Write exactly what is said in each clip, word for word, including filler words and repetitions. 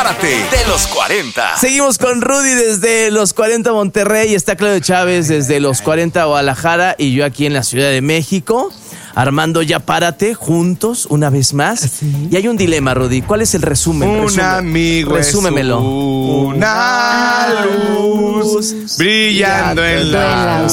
De los cuarenta. Seguimos con Rudy desde los cuarenta Monterrey. Está Claudio Chávez desde los cuarenta Guadalajara. Y yo aquí en la Ciudad de México. Armando Ya Párate, juntos, una vez más. ¿Sí? Y hay un dilema, Rudy. ¿Cuál es el resumen? Un Resumen. amigo Resúmemelo. es una luz brillando en la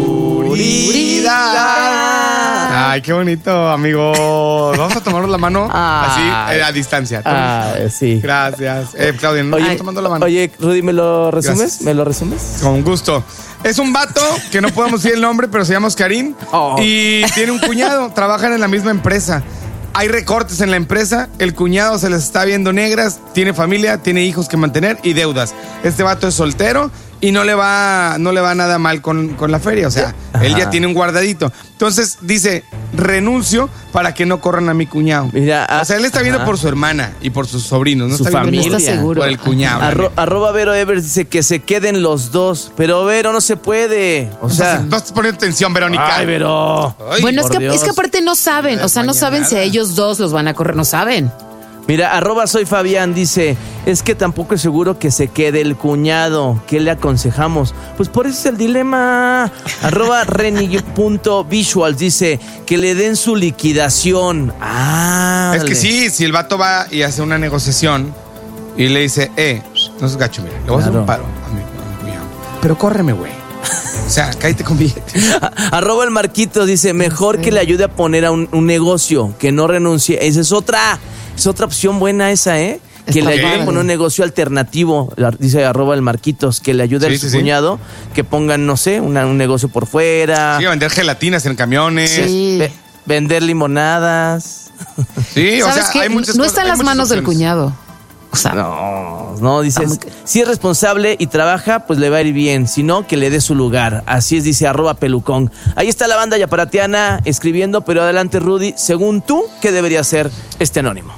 oscuridad. Ay, qué bonito, amigos. Vamos a tomarnos la mano ah, así, eh, a distancia. Ah, sí. Gracias. Eh, Claudia, ¿no estamos tomando la mano? Oye, Rudy, ¿me lo resumes? Gracias. ¿Me lo resumes? Con gusto. Es un vato, que no podemos decir el nombre, pero se llama Oscarín. Oh. Y tiene un cuñado, trabajan en la misma empresa. Hay recortes en la empresa, el cuñado se les está viendo negras, tiene familia, tiene hijos que mantener y deudas. Este vato es soltero y no le va, no le va nada mal con, con la feria, o sea, ajá, él ya tiene un guardadito. Entonces dice, renuncio para que no corran a mi cuñado. Mira, o sea, él está viendo ajá, por su hermana y por sus sobrinos, no su está familia, viendo está seguro. Por el cuñado. Arro, arroba Vero Evers dice que se queden los dos, pero Vero no se puede. O sea, no estás poniendo atención, Verónica. Ay, Vero. Ay, bueno, es que, es que aparte no saben, o sea, no saben si a ellos dos los van a correr, no saben. Mira, arroba soy Fabián dice, es que tampoco es seguro que se quede el cuñado. ¿Qué le aconsejamos? Pues por eso es el dilema. Arroba Reni.visuals dice que le den su liquidación. Ah, es que sí, si el vato va y hace una negociación y le dice, eh, no es gacho, mira, le voy claro. a hacer un paro a mi, a mi cuñado. Pero córreme, güey. O sea, cállate con billete. Arroba el Marquito dice, mejor que le ayude a poner a un, un negocio, que no renuncie. Esa es otra, es otra opción buena esa, ¿eh? Que Está le ayude bien. a poner un negocio alternativo, dice arroba el Marquitos, que le ayude sí, a su sí, cuñado, sí. que pongan, no sé, una, un negocio por fuera. Sí, a vender gelatinas en camiones. Sí. Ve, vender limonadas. Sí, o sea, qué? hay muchas No cosas, está en las manos opciones. del cuñado. O sea, no, no, dices, si es responsable y trabaja, pues le va a ir bien. Si no, que le dé su lugar. Así es, dice arroba pelucón. Ahí está la banda yaparatiana escribiendo, pero adelante, Rudy. Según tú, ¿qué debería hacer este anónimo?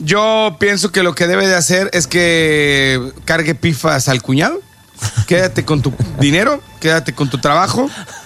Yo pienso que lo que debe de hacer es que cargue pifas al cuñado. Quédate con tu dinero, quédate con tu trabajo.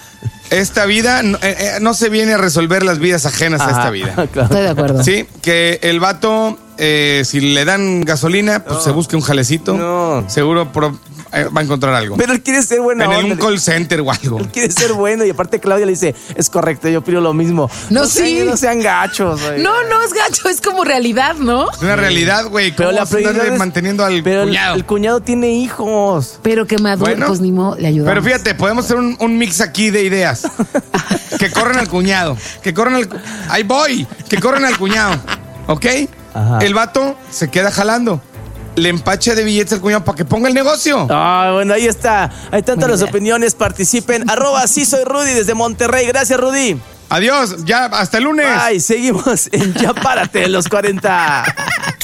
Esta vida no, eh, no se viene a resolver las vidas ajenas Ajá, a esta vida. Claro. Estoy de acuerdo. Sí, que el vato, eh, si le dan gasolina, pues no. se busque un jalecito. No. Seguro pro, eh, va a encontrar algo. Pero él quiere ser bueno. En onda, un call center o algo. Él quiere ser bueno y aparte Claudia le dice, es correcto, yo pido lo mismo. No, no sí. Sean, no sean gachos. Oye. No, no es gacho, es como realidad, ¿no? Es una realidad, güey. Pero la prioridad es manteniendo al pero cuñado. El, el cuñado tiene hijos. Pero que madure, bueno, pues ni modo, le ayudamos. Pero fíjate, podemos hacer un, un mix aquí de ideas. Que corren al cuñado. Que corren al... Ahí voy. Que corren al cuñado. ¿Ok? Ajá. El vato se queda jalando. Le empache de billetes al cuñado para que ponga el negocio. Ah, bueno, ahí está. Hay tantas las opiniones. Participen. Arroba sí soy Rudy desde Monterrey. Gracias, Rudy. Adiós. Ya, hasta el lunes. Ay, seguimos en Ya Párate, los cuarenta.